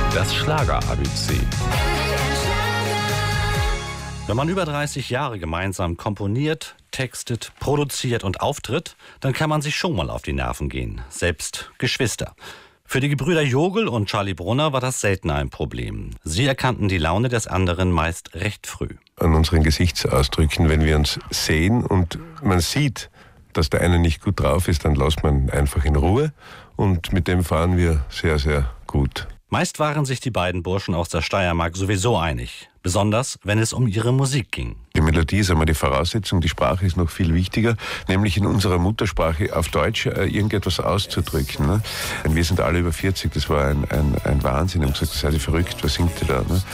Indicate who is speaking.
Speaker 1: Das Schlager-ABC. Wenn man über 30 Jahre gemeinsam komponiert, textet, produziert und auftritt, dann kann man sich schon mal auf die Nerven gehen. Selbst Geschwister. Für die Gebrüder Jogl und Charlie Brunner war das selten ein Problem. Sie erkannten die Laune des anderen meist recht früh.
Speaker 2: An unseren Gesichtsausdrücken, wenn wir uns sehen und man sieht, dass der eine nicht gut drauf ist, dann lässt man einfach in Ruhe und mit dem fahren wir sehr, sehr gut.
Speaker 1: Meist waren sich die beiden Burschen aus der Steiermark sowieso einig. Besonders, wenn es um ihre Musik ging.
Speaker 2: Die Melodie ist einmal die Voraussetzung, die Sprache ist noch viel wichtiger, nämlich in unserer Muttersprache auf Deutsch irgendetwas auszudrücken. Ne? Wir sind alle über 40, das war ein Wahnsinn. Ich habe gesagt, seid ihr verrückt, was singt ihr da? Ne?